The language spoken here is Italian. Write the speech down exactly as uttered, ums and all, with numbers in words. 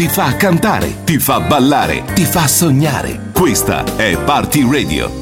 ti fa cantare, ti fa ballare, ti fa sognare. Questa è Party Radio,